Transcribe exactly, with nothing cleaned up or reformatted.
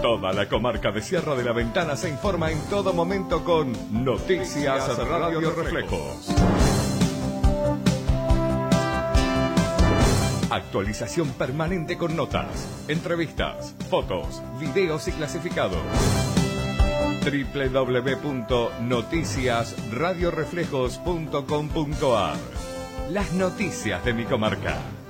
Toda la comarca de Sierra de la Ventana se informa en todo momento con Noticias Radio Reflejos. Actualización permanente con notas, entrevistas, fotos, videos y clasificados. doble u doble u doble u punto noticias radio reflejos punto com punto a r. Las noticias de mi comarca.